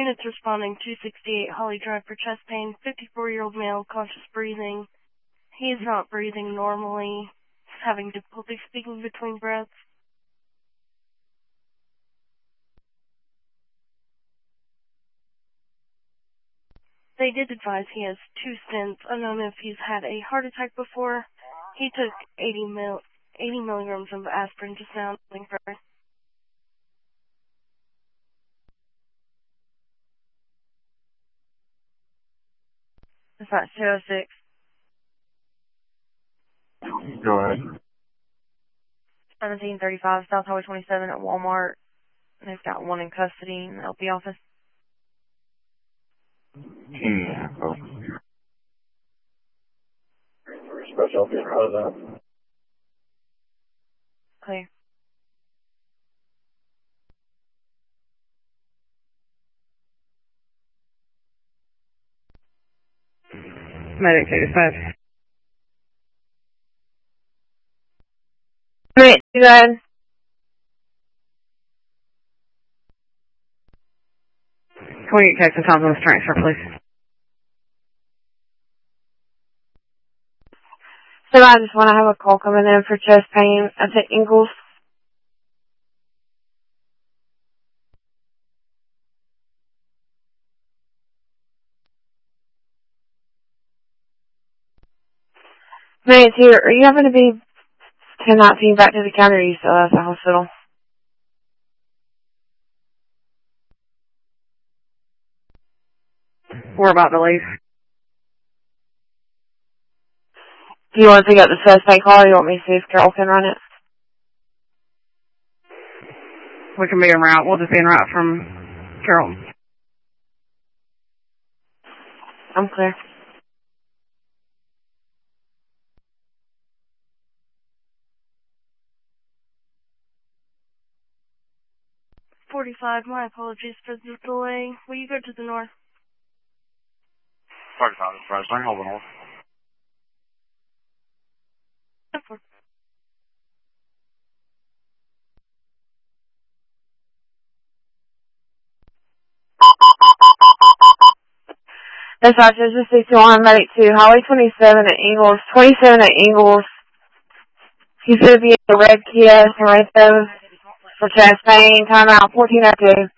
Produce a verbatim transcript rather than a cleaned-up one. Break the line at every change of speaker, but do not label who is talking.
Units responding two sixty-eight Holly Drive for chest pain, fifty-four-year-old male, conscious breathing. He is not breathing normally, having difficulty speaking between breaths. They did advise he has two stents, unknown if he's had a heart attack before. He took eighty, mil, eighty milligrams of aspirin just now.
That's not two oh six.
Go ahead.
seventeen thirty-five South Highway twenty-seven at Walmart. They've got one in custody in the L P office.
Yeah. Oh. Special for that.
Clear. Medic, take dispatch. Medic, go ahead. Can we get Texas Times on this transfer, please? So I just want to have a call coming in for chest pain at the Ingalls. Man, here, are you having to be ten nineteen back to the counter, or are you still at the hospital? We're about to leave. Do you want to pick up the suspect call, or you want me to see if Carol can run it? We can be en route. We'll just be en route from Carol. I'm clear.
forty-five, my apologies for the delay. Will you go to the north?
forty-five is President, hold on.
That's right, there's a sixty-one medic two, Highway twenty-seven at Ingalls, twenty-seven at Ingalls. He's going to be at the red Kia Sorrento for chest pain, time out fourteen oh two.